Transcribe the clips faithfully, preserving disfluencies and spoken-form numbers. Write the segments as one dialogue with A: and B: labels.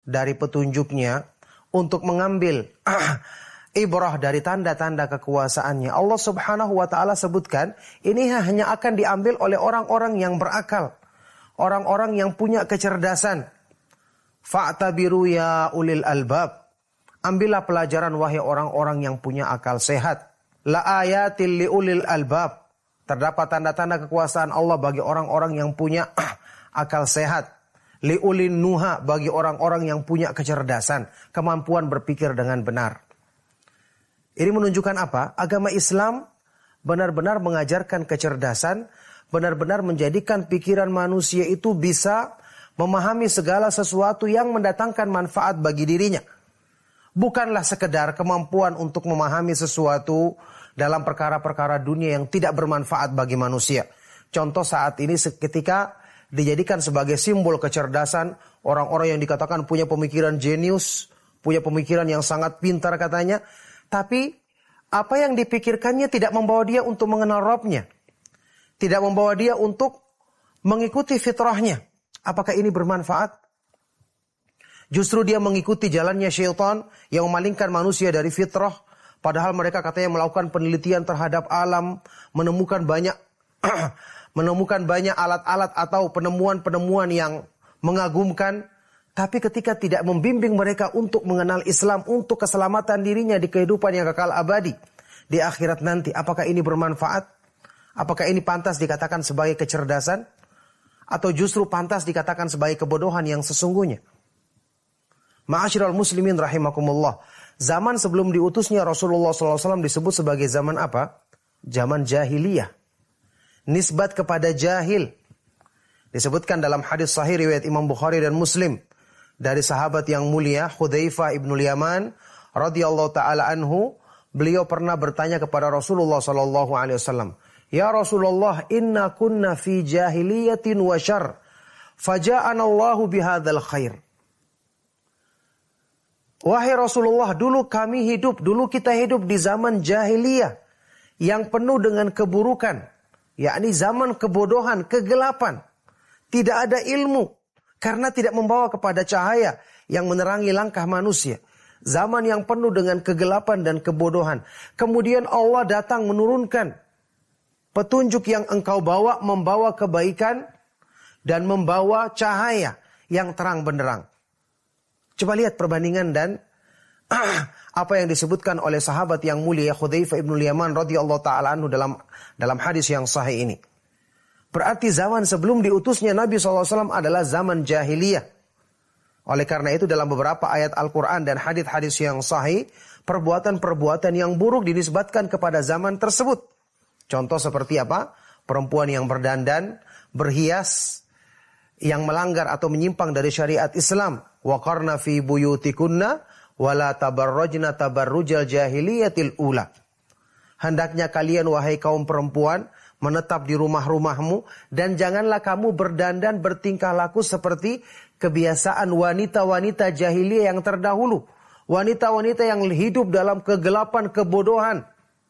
A: dari petunjuknya, untuk mengambil ibrah dari tanda-tanda kekuasaannya. Allah subhanahu wa ta'ala sebutkan, ini hanya akan diambil oleh orang-orang yang berakal. Orang-orang yang punya kecerdasan. Fa'tabiru ya ulil albab. Ambillah pelajaran wahai orang-orang yang punya akal sehat. La ayatil li ulil albab. Terdapat tanda-tanda kekuasaan Allah bagi orang-orang yang punya akal sehat. Li ulin nuha, bagi orang-orang yang punya kecerdasan, kemampuan berpikir dengan benar. Ini menunjukkan apa? Agama Islam benar-benar mengajarkan kecerdasan, benar-benar menjadikan pikiran manusia itu bisa memahami segala sesuatu yang mendatangkan manfaat bagi dirinya. Bukanlah sekedar kemampuan untuk memahami sesuatu dalam perkara-perkara dunia yang tidak bermanfaat bagi manusia. Contoh saat ini ketika dijadikan sebagai simbol kecerdasan, orang-orang yang dikatakan punya pemikiran jenius, punya pemikiran yang sangat pintar katanya, tapi apa yang dipikirkannya tidak membawa dia untuk mengenal Rabb-nya, tidak membawa dia untuk mengikuti fitrahnya. Apakah ini bermanfaat? Justru dia mengikuti jalannya syaitan yang memalingkan manusia dari fitrah, padahal mereka katanya melakukan penelitian terhadap alam, menemukan banyak menemukan banyak alat-alat atau penemuan-penemuan yang mengagumkan. Tapi ketika tidak membimbing mereka untuk mengenal Islam, untuk keselamatan dirinya di kehidupan yang kekal abadi di akhirat nanti, apakah ini bermanfaat? Apakah ini pantas dikatakan sebagai kecerdasan? Atau justru pantas dikatakan sebagai kebodohan yang sesungguhnya? Ma'asyiral muslimin rahimakumullah. Zaman sebelum diutusnya Rasulullah shallallahu alaihi wasallam disebut sebagai zaman apa? Zaman jahiliyah. Nisbat kepada jahil. Disebutkan dalam hadis sahih riwayat Imam Bukhari dan Muslim dari sahabat yang mulia Hudzaifah ibnul Yaman radhiyallahu taala anhu, beliau pernah bertanya kepada Rasulullah sallallahu alaihi wasallam, "Ya Rasulullah, inna kunna fi jahiliyatin wa syarr, faja'ana Allahu bihadzal khair." Wahai Rasulullah, dulu kami hidup, dulu kita hidup di zaman jahiliyah yang penuh dengan keburukan. Yakni zaman kebodohan, kegelapan. Tidak ada ilmu. Karena tidak membawa kepada cahaya yang menerangi langkah manusia. Zaman yang penuh dengan kegelapan dan kebodohan. Kemudian Allah datang menurunkan petunjuk yang engkau bawa, membawa kebaikan dan membawa cahaya yang terang benderang. Coba lihat perbandingan dan apa yang disebutkan oleh sahabat yang mulia Hudzaifah ibnul Yaman radhiyallahu taala anhu dalam dalam hadis yang sahih ini. Berarti zaman sebelum diutusnya Nabi shallallahu alaihi wasallam adalah zaman jahiliyah. Oleh karena itu dalam beberapa ayat Al-Quran dan hadis-hadis yang sahih, perbuatan-perbuatan yang buruk dinisbatkan kepada zaman tersebut. Contoh seperti apa? Perempuan yang berdandan, berhias, yang melanggar atau menyimpang dari syariat Islam. Wa qarna fi buyutikunna wala tabarrajna tabarrujal jahiliyatil ula. Hendaknya kalian wahai kaum perempuan menetap di rumah-rumahmu dan janganlah kamu berdandan bertingkah laku seperti kebiasaan wanita-wanita jahiliyah yang terdahulu. Wanita-wanita yang hidup dalam kegelapan, kebodohan.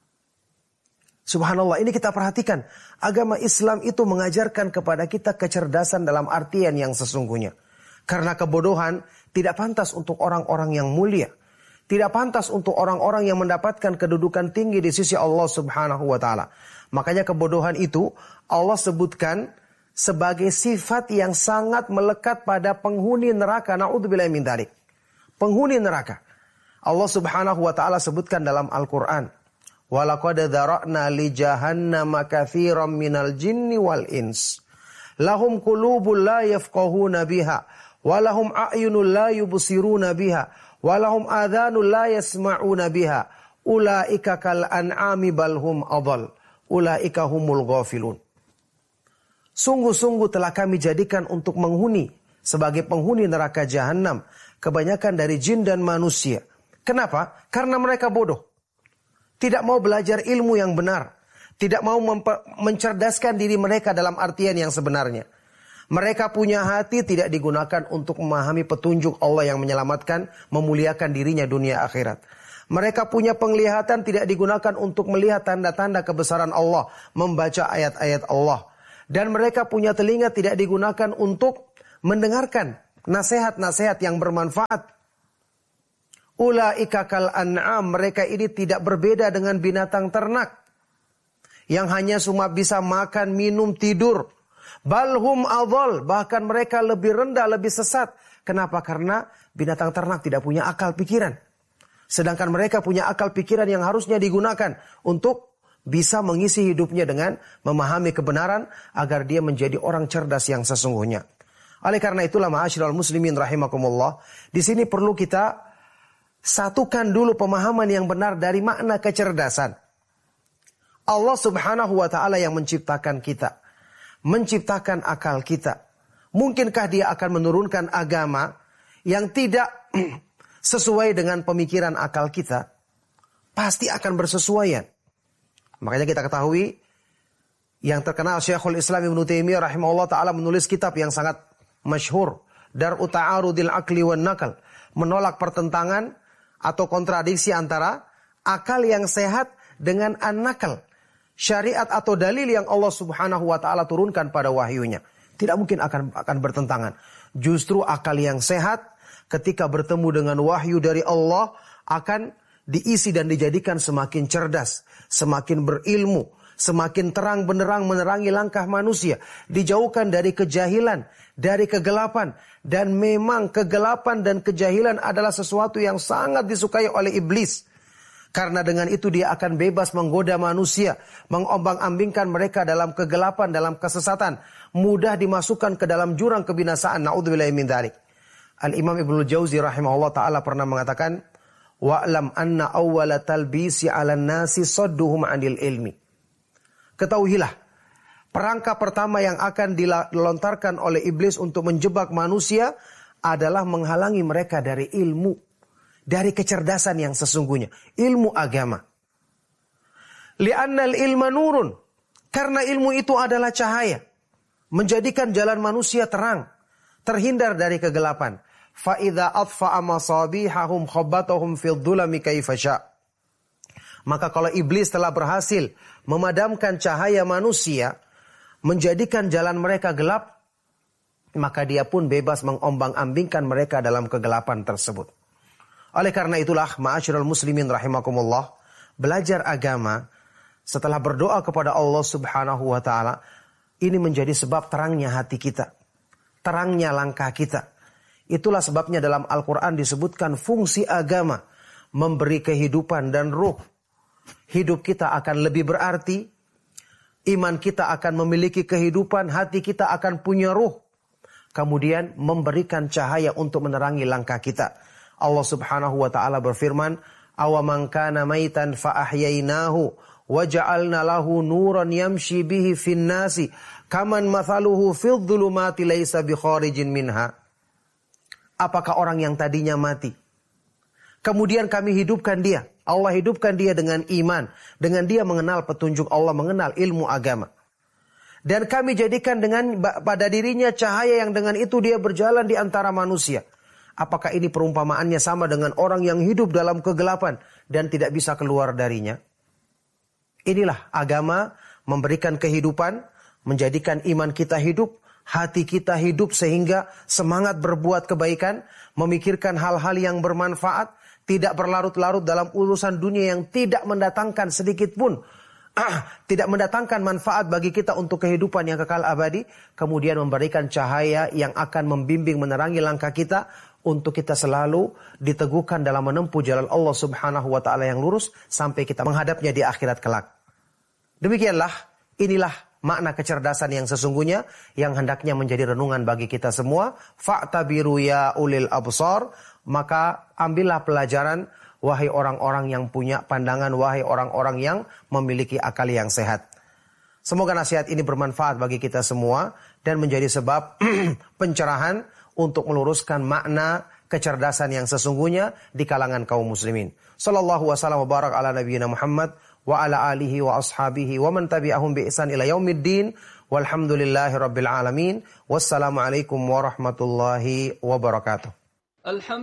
A: Subhanallah, ini kita perhatikan. Agama Islam itu mengajarkan kepada kita kecerdasan dalam artian yang sesungguhnya. Karena kebodohan tidak pantas untuk orang-orang yang mulia. Tidak pantas untuk orang-orang yang mendapatkan kedudukan tinggi di sisi Allah subhanahu wa ta'ala. Makanya kebodohan itu Allah sebutkan sebagai sifat yang sangat melekat pada penghuni neraka. Na'udzubillahi min dzalik. Penghuni neraka. Allah subhanahu wa ta'ala sebutkan dalam Al-Quran. وَلَقَدْ ذَرَأْنَا لِجَهَنَّمَ كَثِيرًا مِنَ الْجِنِّ وَالْإِنسِ لَهُمْ قُلُوبٌ لَا يَفْقَهُونَ بِهَا وَلَهُمْ أَعْيُنٌ لَا يُبْصِرُونَ بِهَا وَلَهُمْ آذَانٌ لَا يَسْمَعُونَ بِهَا أُولَئِكَ كَالْأَنْعَامِ بَلْ هُمْ أَضَلُّ أُولَئِكَ هُمُ الْغَافِلُونَ. Sungguh-sungguh telah kami jadikan untuk menghuni sebagai penghuni neraka jahanam kebanyakan dari jin dan manusia. Kenapa? Karena mereka bodoh. Tidak mau belajar ilmu yang benar. Tidak mau mencerdaskan diri mereka dalam artian yang sebenarnya. Mereka punya hati tidak digunakan untuk memahami petunjuk Allah yang menyelamatkan, memuliakan dirinya dunia akhirat. Mereka punya penglihatan tidak digunakan untuk melihat tanda-tanda kebesaran Allah, membaca ayat-ayat Allah. Dan mereka punya telinga tidak digunakan untuk mendengarkan nasihat-nasihat yang bermanfaat. Ulaika kal an'am, mereka ini tidak berbeda dengan binatang ternak yang hanya cuma bisa makan, minum, tidur. Balhum adhal, bahkan mereka lebih rendah, lebih sesat. Kenapa? Karena binatang ternak tidak punya akal pikiran. Sedangkan mereka punya akal pikiran yang harusnya digunakan untuk bisa mengisi hidupnya dengan memahami kebenaran agar dia menjadi orang cerdas yang sesungguhnya. Oleh karena itulah ma'asyiral muslimin rahimakumullah, di sini perlu kita satukan dulu pemahaman yang benar dari makna kecerdasan. Allah Subhanahu wa taala yang menciptakan kita, menciptakan akal kita. Mungkinkah dia akan menurunkan agama yang tidak sesuai dengan pemikiran akal kita? Pasti akan bersesuaian. Makanya kita ketahui yang terkenal Syekhul Islam Ibnu Taimiyah rahimahullah taala menulis kitab yang sangat masyhur, Dar'u Ta'arudil Aqli wan Naql, menolak pertentangan atau kontradiksi antara akal yang sehat dengan an-naql, syariat atau dalil yang Allah Subhanahu wa taala turunkan pada wahyunya. Tidak mungkin akan akan bertentangan. Justru akal yang sehat ketika bertemu dengan wahyu dari Allah akan diisi dan dijadikan semakin cerdas, semakin berilmu, semakin terang benderang menerangi langkah manusia, dijauhkan dari kejahilan, dari kegelapan. Dan memang kegelapan dan kejahilan adalah sesuatu yang sangat disukai oleh iblis. Karena dengan itu dia akan bebas menggoda manusia, mengombang-ambingkan mereka dalam kegelapan, dalam kesesatan, mudah dimasukkan ke dalam jurang kebinasaan. Na'udzubillahi min dzalik. Al-Imam Ibnu Jauzi rahimahullah taala pernah mengatakan, wa'lam anna awwala talbisi 'alan nasi sadduhum 'anil ilmi. Ketahuilah, perangkap pertama yang akan dilontarkan oleh iblis untuk menjebak manusia adalah menghalangi mereka dari ilmu, dari kecerdasan yang sesungguhnya, ilmu agama. Li'annal ilma nurun, karena ilmu itu adalah cahaya, menjadikan jalan manusia terang, terhindar dari kegelapan. Fa idza atfa'a masabihahum khabbatahum fil dhulami kaifa sya'. Maka kalau iblis telah berhasil memadamkan cahaya manusia, menjadikan jalan mereka gelap, maka dia pun bebas mengombang-ambingkan mereka dalam kegelapan tersebut. Oleh karena itulah, ma'asyiral muslimin rahimakumullah, belajar agama setelah berdoa kepada Allah Subhanahu wa taala, ini menjadi sebab terangnya hati kita, terangnya langkah kita. Itulah sebabnya dalam Al-Quran disebutkan fungsi agama, memberi kehidupan dan ruh. Hidup kita akan lebih berarti, iman kita akan memiliki kehidupan, hati kita akan punya ruh. Kemudian memberikan cahaya untuk menerangi langkah kita. Allah Subhanahu wa taala berfirman, "Awaman kana maitan fa ahyainahu wa ja'alna lahu nuran yamshi bihi fin nasi, kaman mathaluhu fil dhulumati laisa bi kharijin minha." Apakah orang yang tadinya mati, kemudian kami hidupkan dia, Allah hidupkan dia dengan iman, dengan dia mengenal petunjuk Allah, mengenal ilmu agama. Dan kami jadikan dengan pada dirinya cahaya yang dengan itu dia berjalan di antara manusia. Apakah ini perumpamaannya sama dengan orang yang hidup dalam kegelapan dan tidak bisa keluar darinya? Inilah agama memberikan kehidupan, menjadikan iman kita hidup, hati kita hidup sehingga semangat berbuat kebaikan, memikirkan hal-hal yang bermanfaat, tidak berlarut-larut dalam urusan dunia yang tidak mendatangkan sedikit pun, ah, tidak mendatangkan manfaat bagi kita untuk kehidupan yang kekal abadi, kemudian memberikan cahaya yang akan membimbing menerangi langkah kita untuk kita selalu diteguhkan dalam menempuh jalan Allah Subhanahu wa taala yang lurus sampai kita menghadapnya di akhirat kelak. Demikianlah, inilah makna kecerdasan yang sesungguhnya yang hendaknya menjadi renungan bagi kita semua. Fa'tabiru ya ulil absar, maka ambillah pelajaran wahai orang-orang yang punya pandangan, wahai orang-orang yang memiliki akal yang sehat. Semoga nasihat ini bermanfaat bagi kita semua dan menjadi sebab pencerahan untuk meluruskan makna kecerdasan yang sesungguhnya di kalangan kaum muslimin. Sallallahu wasallam wa barak ala nabiyyina Muhammad wa ala alihi wa ashabihi wa man tabi'ahum bi ihsan ila yaumiddin walhamdulillahi rabbil alamin. Wassalamualaikum warahmatullahi wabarakatuh.